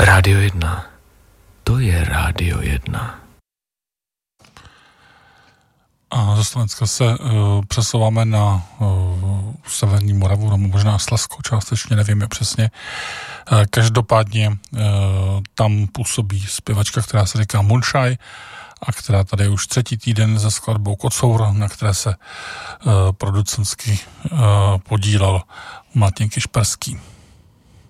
Rádio 1. To je Rádio 1. A ze Slovenska se přesouváme na severní Moravu, nebo možná Slezsko částečně, nevím přesně. Každopádně tam působí zpěvačka, která se říká Moonshine a která tady je už 3. týden se skladbou Kocour, na které se producentsky podílel Martin Kišperský.